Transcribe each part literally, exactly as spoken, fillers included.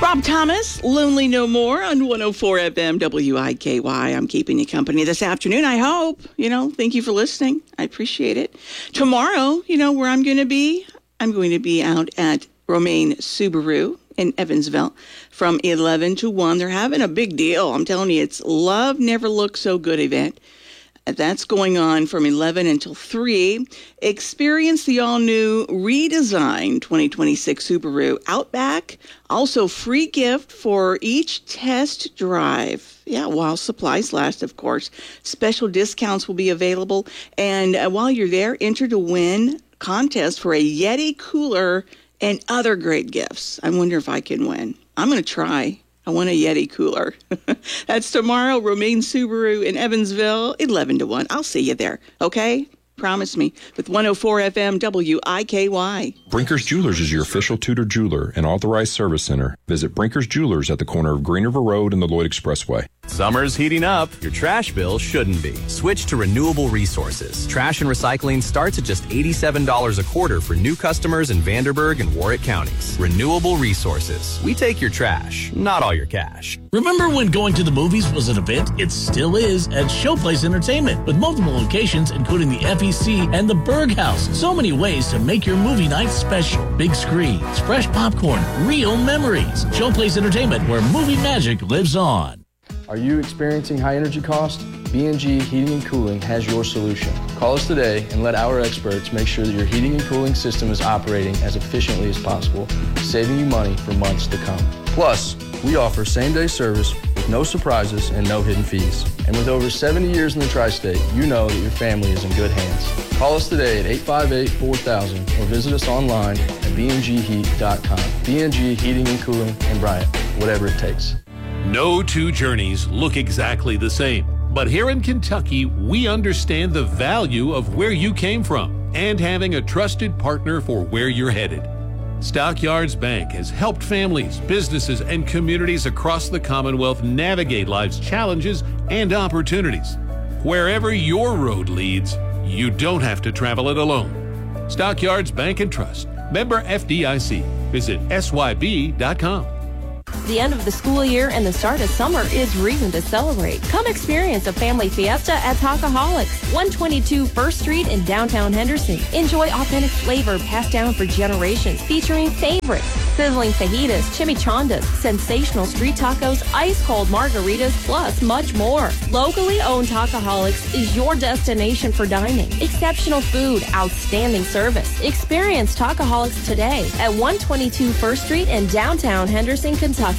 Rob Thomas, Lonely No More on one oh four F M W I K Y. I'm keeping you company this afternoon, I hope. You know, thank you for listening. I appreciate it. Tomorrow, you know where I'm going to be? I'm going to be out at Romaine Subaru in Evansville from eleven to one. They're having a big deal. I'm telling you, it's Love Never Looked So Good event. That's going on from eleven until three. Experience the all-new redesigned twenty twenty-six Subaru Outback. Also, free gift for each test drive. Yeah, while supplies last, of course. Special discounts will be available. And uh, while you're there, enter to win contest for a Yeti cooler and other great gifts. I wonder if I can win. I'm going to try. I want a Yeti cooler. That's tomorrow, Romaine Subaru in Evansville, eleven to one. I'll see you there, okay? Promise me. With one oh four F M W I K Y. Brinker's Jewelers is your official Tudor jeweler and authorized service center. Visit Brinker's Jewelers at the corner of Green River Road and the Lloyd Expressway. Summer's heating up. Your trash bill shouldn't be. Switch to renewable resources. Trash and recycling starts at just eighty-seven dollars a quarter for new customers in Vanderburgh and Warwick counties. Renewable resources. We take your trash, not all your cash. Remember when going to the movies was an event? It still is at Showplace Entertainment with multiple locations, including the F E C and the Berg House. So many ways to make your movie night special. Big screens, fresh popcorn, real memories. Showplace Entertainment, where movie magic lives on. Are you experiencing high energy costs? B and G Heating and Cooling has your solution. Call us today and let our experts make sure that your heating and cooling system is operating as efficiently as possible, saving you money for months to come. Plus, we offer same-day service with no surprises and no hidden fees. And with over seventy years in the tri-state, you know that your family is in good hands. Call us today at eight five eight, four thousand or visit us online at b n g heat dot com. B and G Heating and Cooling in Bryant, whatever it takes. No two journeys look exactly the same, but here in Kentucky, we understand the value of where you came from and having a trusted partner for where you're headed. Stockyards Bank has helped families, businesses, and communities across the Commonwealth navigate life's challenges and opportunities. Wherever your road leads, you don't have to travel it alone. Stockyards Bank and Trust, member F D I C. Visit S Y B dot com. The end of the school year and the start of summer is reason to celebrate. Come experience a family fiesta at Talkaholics, one twenty-two First Street in downtown Henderson. Enjoy authentic flavor passed down for generations, featuring favorites, sizzling fajitas, chimichangas, sensational street tacos, ice-cold margaritas, plus much more. Locally owned Talkaholics is your destination for dining. Exceptional food, outstanding service. Experience Talkaholics today at one twenty-two First Street in downtown Henderson, Kentucky.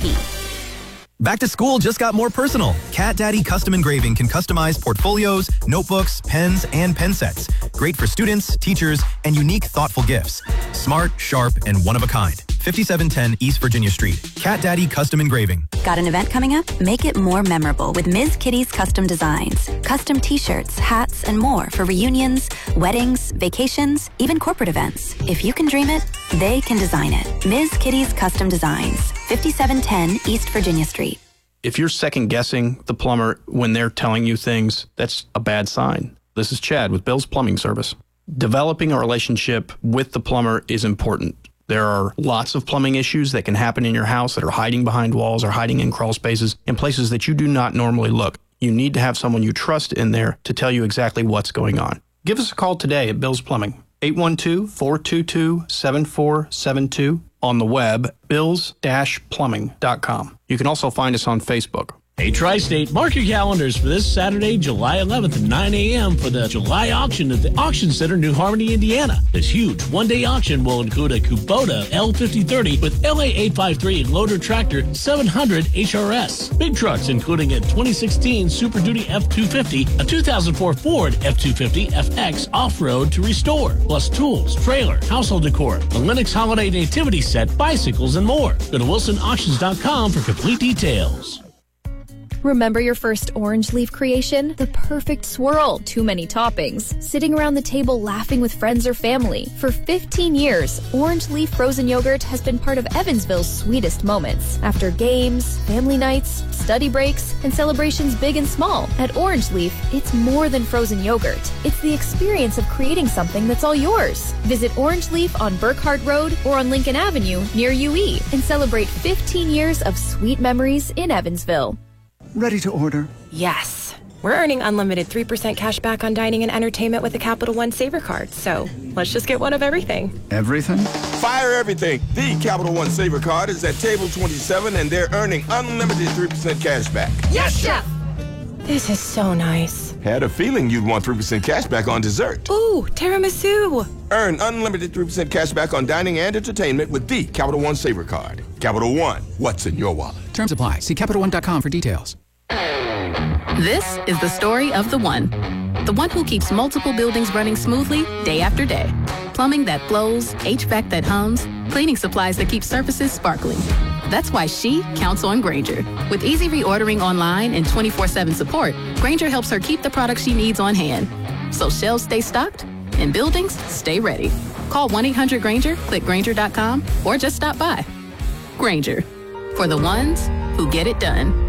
Back to school just got more personal. Cat Daddy Custom Engraving can customize portfolios, notebooks, pens, and pen sets. Great for students, teachers, and unique, thoughtful gifts. Smart, sharp, and one of a kind. fifty-seven ten East Virginia Street. Cat Daddy Custom Engraving. Got an event coming up? Make it more memorable with Miz Kitty's Custom Designs. Custom t-shirts, hats, and more for reunions, weddings, vacations, even corporate events. If you can dream it, they can design it. Miz Kitty's Custom Designs. fifty-seven ten East Virginia Street. If you're second guessing the plumber when they're telling you things, that's a bad sign. This is Chad with Bill's Plumbing Service. Developing a relationship with the plumber is important. There are lots of plumbing issues that can happen in your house that are hiding behind walls or hiding in crawl spaces in places that you do not normally look. You need to have someone you trust in there to tell you exactly what's going on. Give us a call today at Bill's Plumbing, eight one two, four two two, seven four seven two. On the web, bills dash plumbing dot com. You can also find us on Facebook. Hey, Tri-State, mark your calendars for this Saturday, July eleventh at nine a.m. for the July auction at the Auction Center, New Harmony, Indiana. This huge one-day auction will include a Kubota L fifty thirty with L A eight fifty-three and loader tractor seven hundred H R S. Big trucks, including a twenty sixteen Super Duty F two fifty, a two thousand four Ford F two fifty F X off-road to restore, plus tools, trailer, household decor, the Lennox Holiday Nativity Set, bicycles, and more. Go to wilson auctions dot com for complete details. Remember your first orange leaf creation? The perfect swirl, too many toppings, sitting around the table laughing with friends or family. For fifteen years, orange leaf frozen yogurt has been part of Evansville's sweetest moments. After games, family nights, study breaks, and celebrations big and small, at Orange Leaf, it's more than frozen yogurt. It's the experience of creating something that's all yours. Visit Orange Leaf on Burkhardt Road or on Lincoln Avenue near U E and celebrate fifteen years of sweet memories in Evansville. Ready to order? Yes. We're earning unlimited three percent cash back on dining and entertainment with the Capital One Saver Card, so let's just get one of everything. Everything? Fire everything. The Capital One Saver Card is at table twenty-seven, and they're earning unlimited three percent cash back. Yes, Chef! This is so nice. Had a feeling you'd want three percent cash back on dessert. Ooh, tiramisu. Earn unlimited three percent cash back on dining and entertainment with the Capital One Saver Card. Capital One, what's in your wallet? Terms apply. See Capital One dot com for details. This is the story of the one. The one who keeps multiple buildings running smoothly day after day. Plumbing that flows, H V A C that hums, cleaning supplies that keep surfaces sparkling. That's why she counts on Grainger. With easy reordering online and twenty-four seven support, Grainger helps her keep the products she needs on hand. So shelves stay stocked and buildings stay ready. Call one eight hundred Grainger, click Grainger dot com, or just stop by. Grainger, for the ones who get it done.